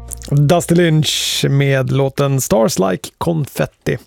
Dusty Lynch med låten Stars Like Confetti.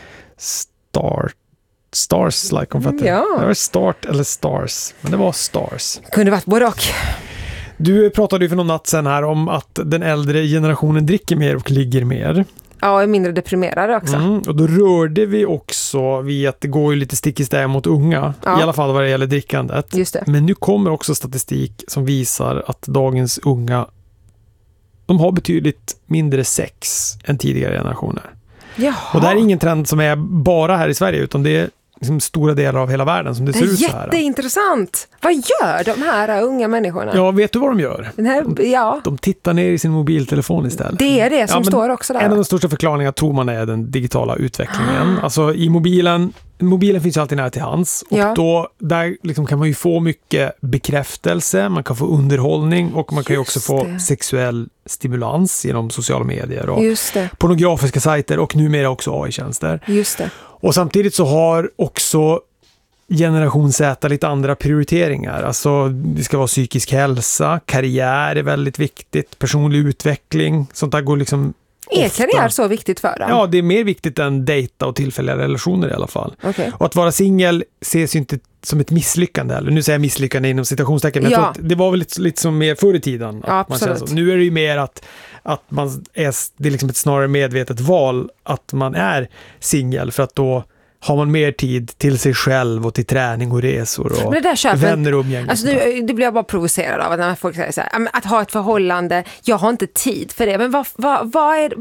Stars Like Confetti. Ja. Det var Start eller Stars, men det var Stars. Kunde varit både och. Du pratade ju för någon natt sen här om att den äldre generationen dricker mer och ligger mer. Ja, och är mindre deprimerade också. Och då rörde vi också vid att det går ju lite stick i stäv mot unga. Ja. I alla fall vad det gäller drickandet. Just det. Men nu kommer också statistik som visar att dagens unga, de har betydligt mindre sex än tidigare generationer. Jaha. Och det här är ingen trend som är bara här i Sverige, utan det är liksom stora delar av hela världen som det ser ut så här. Jätteintressant. Vad gör de här unga människorna? Ja, vet du vad de gör? Ja. De tittar ner i sin mobiltelefon istället. Det är det som står också där. En av de största förklaringarna tror man är den digitala utvecklingen. Alltså i mobilen finns ju alltid nära till hands. Och då där liksom kan man ju få mycket bekräftelse, man kan få underhållning och man kan ju också få sexuell stimulans genom sociala medier och pornografiska sajter och numera också AI-tjänster. Just det. Och samtidigt så har också generation Z lite andra prioriteringar. Alltså det ska vara psykisk hälsa, karriär är väldigt viktigt, personlig utveckling, sånt där går liksom Är karriär så viktigt för dem? Ja, det är mer viktigt än dejta och tillfälliga relationer i alla fall. Okay. Och att vara singel ses ju inte som ett misslyckande heller. Nu säger jag misslyckande inom citationstecken, men jag tror att det var väl lite som mer förr i tiden. Att man känner så. Nu är det ju mer att det är liksom ett snarare medvetet val att man är singel, för att då har man mer tid till sig själv och till träning och resor och vänner och umgänge. Alltså det blir jag bara provocerad av när folk säger så här, att ha ett förhållande, jag har inte tid för det. Men vad är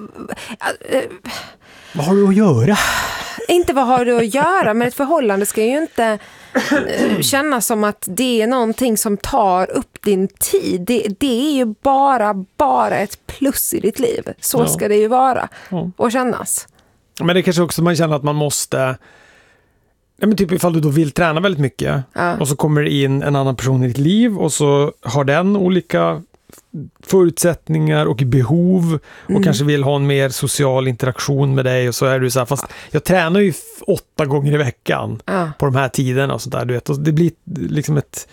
vad har du att göra? Inte vad har du att göra, men ett förhållande ska ju inte kännas som att det är någonting som tar upp din tid. Det är ju bara ett plus i ditt liv. Så ska det ju vara och kännas. Men det kanske också man känner att man måste, men typ ifall du då vill träna väldigt mycket och så kommer det in en annan person i ditt liv och så har den olika förutsättningar och behov och kanske vill ha en mer social interaktion med dig, och så är du så här, fast jag tränar ju 8 gånger i veckan på de här tiderna och sånt där, du vet, och det blir liksom ett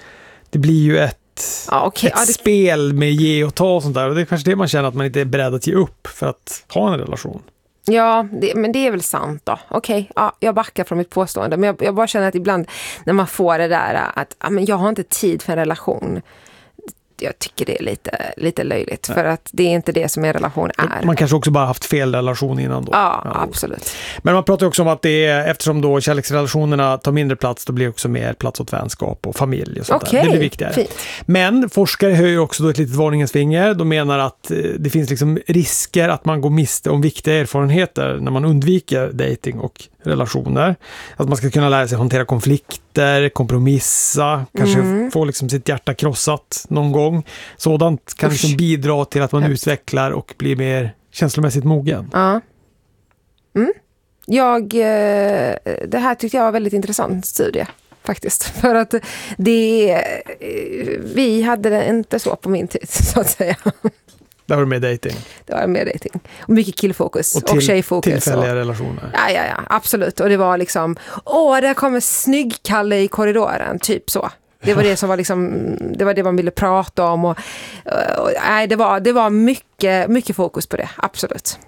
spel med ge och ta och sånt där, och det är kanske det man känner att man inte är beredd att ge upp för att ha en relation. Ja, men det är väl sant då. Okej, jag backar från mitt påstående. Men jag bara känner att ibland när man får det där att men jag har inte tid för en relation. Jag tycker det är lite löjligt. För att det är inte det som en relation är. Man kanske också bara haft fel relation innan då. Ja, absolut. Men man pratar också om att det är, eftersom då kärleksrelationerna tar mindre plats, då blir det också mer plats åt vänskap och familj och sånt där. Det blir viktigare. Fint. Men forskare höjer också då ett litet varningens finger. De menar att det finns liksom risker att man går miste om viktiga erfarenheter när man undviker dating och relationer. Att man ska kunna lära sig hantera konflikter, kompromissa, kanske få liksom sitt hjärta krossat någon gång. Sådant kan liksom bidra till att man utvecklar och blir mer känslomässigt mogen. Ja. Det här tyckte jag var väldigt intressant studie faktiskt. För att vi hade det inte så på min tid, så att säga. Det var mer dating. Det var mer dating. Och mycket killfokus och tjejfokus. Tillfälliga relationer. Ja, absolut. Och det var liksom, där kommer snygg Kalle i korridoren, typ så. Det var det som var liksom, det var det man ville prata om och det var mycket fokus på det, absolut.